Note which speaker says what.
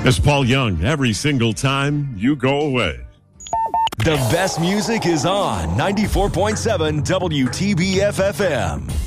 Speaker 1: It's Paul Young. Every single time you go away.
Speaker 2: The best music is on 94.7 WTBF FM.